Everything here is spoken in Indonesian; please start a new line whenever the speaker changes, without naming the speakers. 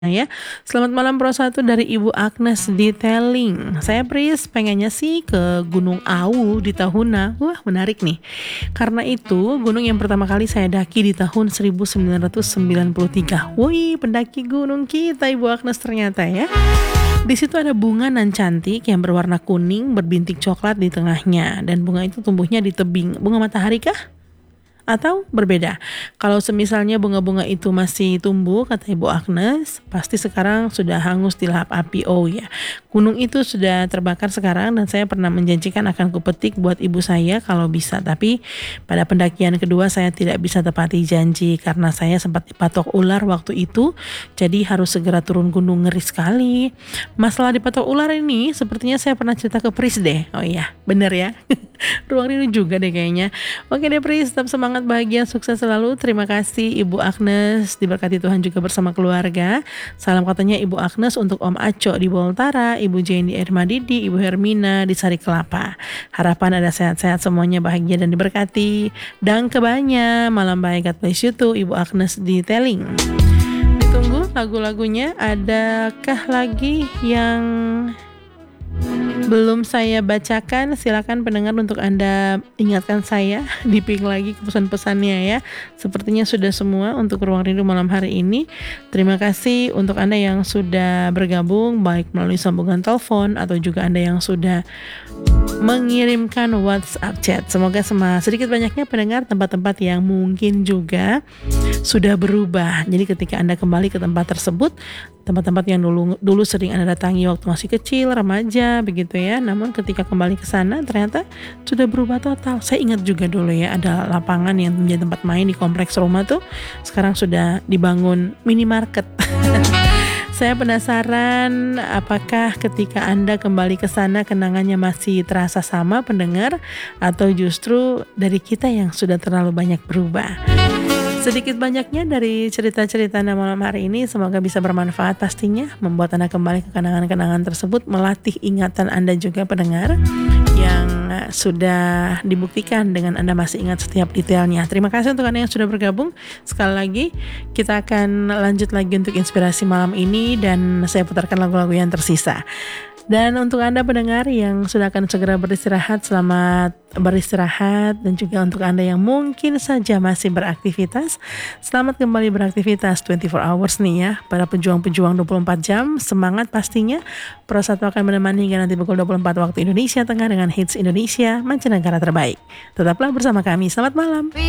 Ya, selamat malam Pro 1 dari Ibu Agnes Detailing. Saya Pris, pengennya sih ke Gunung Awu di Tahuna. Wah, menarik nih. Karena itu, gunung yang pertama kali saya daki di tahun 1993. Wih, pendaki gunung kita Ibu Agnes ternyata ya. Di situ ada bunga nan cantik yang berwarna kuning berbintik coklat di tengahnya, dan bunga itu tumbuhnya di tebing. Bunga matahari kah? Atau berbeda? Kalau semisalnya bunga-bunga itu masih tumbuh, kata Ibu Agnes, pasti sekarang sudah hangus di lahap api. Oh ya, gunung itu sudah terbakar sekarang, dan saya pernah menjanjikan akan kupetik buat ibu saya kalau bisa. Tapi pada pendakian kedua saya tidak bisa tepati janji karena saya sempat dipatok ular waktu itu, jadi harus segera turun gunung. Ngeri sekali. Masalah dipatok ular ini sepertinya saya pernah cerita ke Pris deh. Oh iya, bener ya. Ruang Rindu juga deh kayaknya. Oke deh Pris, tetap semangat, bahagia, sukses selalu. Terima kasih Ibu Agnes, diberkati Tuhan juga bersama keluarga. Salam katanya Ibu Agnes untuk Om Aco di Boltara, Ibu Jenny Ermadidi, Ibu Hermina di Sari Kelapa. Harapan ada sehat-sehat semuanya, bahagia dan diberkati. Dan kebanya, malam baik, God bless you too, Ibu Agnes Detailing. Ditunggu lagu-lagunya, adakah lagi yang belum saya bacakan? Silakan pendengar untuk Anda ingatkan saya di ping lagi pesan-pesannya ya. Sepertinya sudah semua untuk Ruang Rindu malam hari ini. Terima kasih untuk Anda yang sudah bergabung baik melalui sambungan telepon atau juga Anda yang sudah mengirimkan WhatsApp chat. Semoga sedikit banyaknya pendengar tempat-tempat yang mungkin juga sudah berubah. Jadi ketika Anda kembali ke tempat tersebut, tempat-tempat yang dulu sering Anda datangi waktu masih kecil, remaja begitu ya, namun ketika kembali ke sana ternyata sudah berubah total. Saya ingat juga dulu ya, ada lapangan yang menjadi tempat main di kompleks rumah tuh, sekarang sudah dibangun minimarket. Saya penasaran apakah ketika Anda kembali ke sana kenangannya masih terasa sama pendengar, atau justru dari kita yang sudah terlalu banyak berubah. Sedikit banyaknya dari cerita-cerita Anda malam hari ini semoga bisa bermanfaat pastinya, membuat Anda kembali ke kenangan-kenangan tersebut, melatih ingatan Anda juga pendengar yang sudah dibuktikan dengan Anda masih ingat setiap detailnya. Terima kasih untuk Anda yang sudah bergabung. Sekali lagi kita akan lanjut lagi untuk inspirasi malam ini, dan saya putarkan lagu-lagu yang tersisa. Dan untuk Anda pendengar yang sudah akan segera beristirahat, selamat beristirahat. Dan juga untuk Anda yang mungkin saja masih beraktivitas, selamat kembali beraktivitas 24 hours nih ya. Para pejuang-pejuang 24 jam, semangat pastinya. Pro 1 akan menemani hingga nanti pukul 24 waktu Indonesia Tengah dengan hits Indonesia mancanegara terbaik. Tetaplah bersama kami, selamat malam.